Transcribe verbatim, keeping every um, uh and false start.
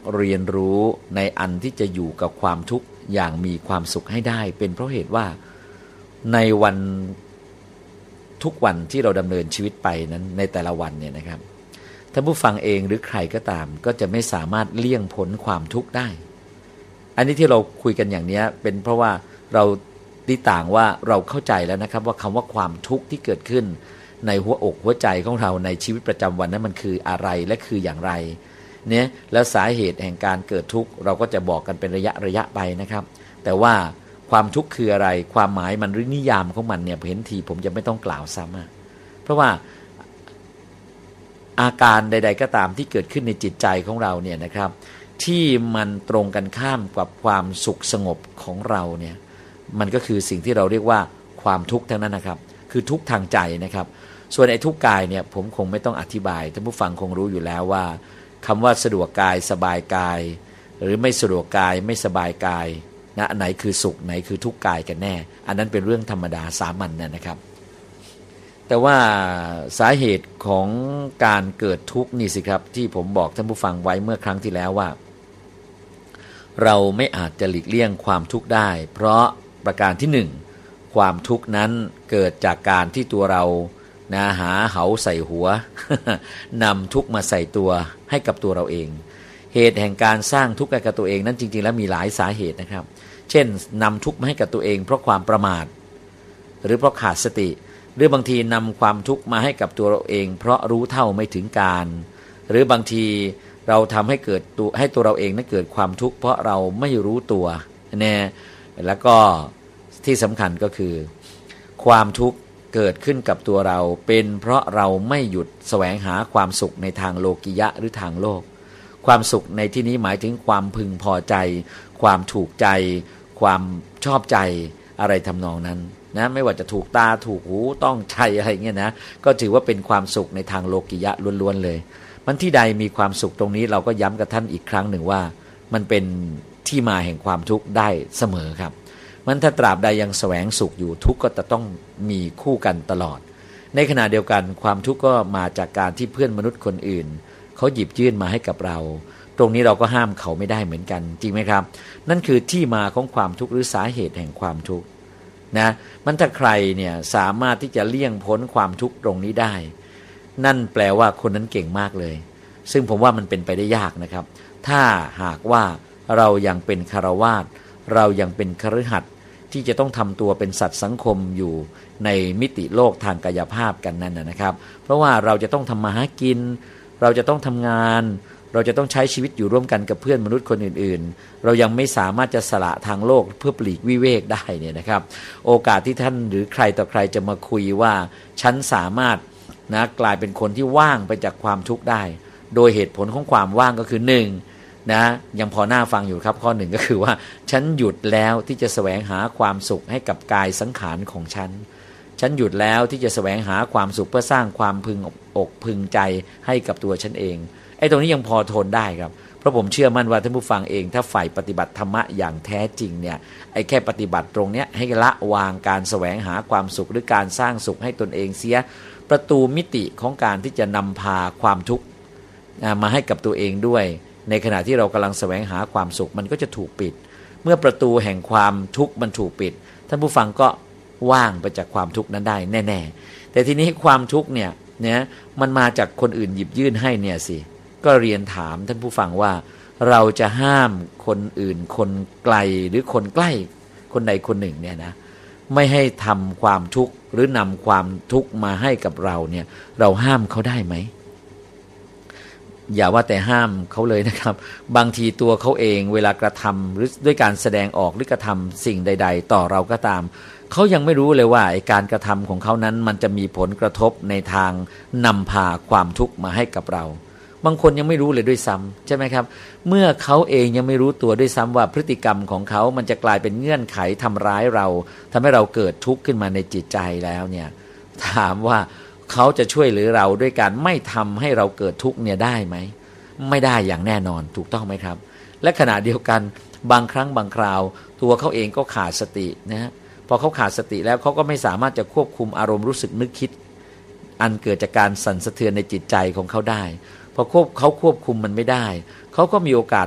เรียนรู้ในอันที่จะอยู่กับความทุกข์อย่างมีความสุขให้ได้เป็นเพราะเหตุว่าในวันทุกวันที่เราดำเนินชีวิตไปนั้นในแต่ละวันเนี่ยนะครับท่านผู้ฟังเองหรือใครก็ตามก็จะไม่สามารถเลี่ยงพ้นความทุกข์ได้อันนี้ที่เราคุยกันอย่างนี้เป็นเพราะว่าเราตีต่างว่าเราเข้าใจแล้วนะครับว่าคำว่าความทุกข์ที่เกิดขึ้นในหัวอกหัวใจของเราในชีวิตประจำวันนั้นมันคืออะไรและคืออย่างไรเนี่ยแล้วสาเหตุแห่งการเกิดทุกข์เราก็จะบอกกันเป็นระยะระยะไปนะครับแต่ว่าความทุกข์คืออะไรความหมายมันหรือนิยามของมันเนี่ยเห็นทีผมจะไม่ต้องกล่าวซ้ำเพราะว่าอาการใดๆก็ตามที่เกิดขึ้นในจิตใจของเราเนี่ยนะครับที่มันตรงกันข้ามกับความสุขสงบของเราเนี่ยมันก็คือสิ่งที่เราเรียกว่าความทุกข์ทั้งนั้นนะครับคือทุกข์ทางใจนะครับส่วนไอ้ทุกข์กายเนี่ยผมคงไม่ต้องอธิบายท่านผู้ฟังคงรู้อยู่แล้วว่าคำว่าสะดวกกายสบายกายหรือไม่สะดวกกายไม่สบายกายนะอันไหนคือสุขไหนคือทุกข์กายกันแน่อันนั้นเป็นเรื่องธรรมดาสามัญนะครับแต่ว่าสาเหตุของการเกิดทุกข์นี่สิครับที่ผมบอกท่านผู้ฟังไว้เมื่อครั้งที่แล้วว่าเราไม่อาจจะหลีกเลี่ยงความทุกข์ได้เพราะประการที่หนึ่งความทุกข์นั้นเกิดจากการที่ตัวเรานะหาเหาใส่หัว นำทุกข์มาใส่ตัวให้กับตัวเราเองเหตุแห่งการสร้างทุกข์ให้กับตัวเองนั้นจริงๆแล้วมีหลายสาเหตุนะครับเช่นนำทุกข์มาให้กับตัวเองเพราะความประมาทหรือเพราะขาดสติหรือบางทีนำความทุกข์มาให้กับตัวเราเองเพราะรู้เท่าไม่ถึงการหรือบางทีเราทำให้เกิดตัวให้ตัวเราเองนั้นเกิดความทุกข์เพราะเราไม่รู้ตัวแน่แล้วก็ที่สำคัญก็คือความทุกข์เกิดขึ้นกับตัวเราเป็นเพราะเราไม่หยุดแสวงหาความสุขในทางโลกิยะหรือทางโลกความสุขในที่นี้หมายถึงความพึงพอใจความถูกใจความชอบใจอะไรทำนองนั้นนะไม่ว่าจะถูกตาถูกหูต้องใจอะไรเงี้ยนะก็ถือว่าเป็นความสุขในทางโลกิยะล้วนๆเลยมันที่ใดมีความสุขตรงนี้เราก็ย้ำกับท่านอีกครั้งหนึ่งว่ามันเป็นที่มาแห่งความทุกข์ได้เสมอครับมันถ้าตราบใดยังแสวงสุขอยู่ทุกข์ก็จะต้องมีคู่กันตลอดในขณะเดียวกันความทุกข์ก็มาจากการที่เพื่อนมนุษย์คนอื่นเขาหยิบยื่นมาให้กับเราตรงนี้เราก็ห้ามเขาไม่ได้เหมือนกันจริงไหมครับนั่นคือที่มาของความทุกข์หรือสาเหตุแห่งความทุกข์นะมันถ้าใครเนี่ยสามารถที่จะเลี่ยงพ้นความทุกข์ตรงนี้ได้นั่นแปลว่าคนนั้นเก่งมากเลยซึ่งผมว่ามันเป็นไปได้ยากนะครับถ้าหากว่าเรายังเป็นฆราวาสเรายังเป็นคฤหัสถ์ที่จะต้องทำตัวเป็นสัตว์สังคมอยู่ในมิติโลกทางกายภาพกันนั่นนะครับเพราะว่าเราจะต้องทำมาหากินเราจะต้องทำงานเราจะต้องใช้ชีวิตอยู่ร่วมกันกับเพื่อนมนุษย์คนอื่นๆเรายังไม่สามารถจะสละทางโลกเพื่อปลีกวิเวกได้เนี่ยนะครับโอกาสที่ท่านหรือใครต่อใครจะมาคุยว่าฉันสามารถนะกลายเป็นคนที่ว่างไปจากความทุกข์ได้โดยเหตุผลของความว่างก็คือหนึ่งนะยังพอหน้าฟังอยู่ครับข้อหนึ่งก็คือว่าฉันหยุดแล้วที่จะแสวงหาความสุขให้กับกายสังขารของฉันฉันหยุดแล้วที่จะแสวงหาความสุขเพื่อสร้างความพึงอกพึงใจให้กับตัวฉันเองไอ้ตรงนี้ยังพอทนได้ครับเพราะผมเชื่อมั่นว่าท่านผู้ฟังเองถ้าฝ่ายปฏิบัติธรรมะอย่างแท้จริงเนี่ยไอ้แค่ปฏิบัติตรงเนี้ยให้ละวางการแสวงหาความสุขหรือการสร้างสุขให้ตนเองเสียประตูมิติของการที่จะนำพาความทุกข์มาให้กับตัวเองด้วยในขณะที่เรากำลังแสวงหาความสุขมันก็จะถูกปิดเมื่อประตูแห่งความทุกข์มันถูกปิดท่านผู้ฟังก็ว่างไปจากความทุกข์นั้นได้แน่ๆแต่ทีนี้ความทุกข์เนี่ยเนี่ยมันมาจากคนอื่นหยิบยื่นให้เนี่ยสิก็เรียนถามท่านผู้ฟังว่าเราจะห้ามคนอื่นคนไกลหรือคนใกล้คนใดคนหนึ่งเนี่ยนะไม่ให้ทำความทุกข์หรือนำความทุกข์มาให้กับเราเนี่ยเราห้ามเขาได้ไหมอย่าว่าแต่ห้ามเขาเลยนะครับบางทีตัวเขาเองเวลากระทำหรือด้วยการแสดงออกหรือกระทำสิ่งใดๆต่อเราก็ตามเขายังไม่รู้เลยว่าไอ้การกระทำของเขานั้นมันจะมีผลกระทบในทางนำพาความทุกข์มาให้กับเราบางคนยังไม่รู้เลยด้วยซ้ำใช่ไหมครับเมื่อเขาเองยังไม่รู้ตัวด้วยซ้ำว่าพฤติกรรมของเขามันจะกลายเป็นเงื่อนไขทำร้ายเราทำให้เราเกิดทุกข์ขึ้นมาในจิตใจแล้วเนี่ยถามว่าเขาจะช่วยเหลือเราด้วยการไม่ทำให้เราเกิดทุกข์เนี่ยได้ไหมไม่ได้อย่างแน่นอนถูกต้องไหมครับและขณะเดียวกันบางครั้งบางคราวตัวเขาเองก็ขาดสตินะฮะพอเขาขาดสติแล้วเขาก็ไม่สามารถจะควบคุมอารมณ์รู้สึกนึกคิดอันเกิดจากการสั่นสะเทือนในจิตใจของเขาได้พอควบเขาควบคุมมันไม่ได้เขาก็มีโอกาส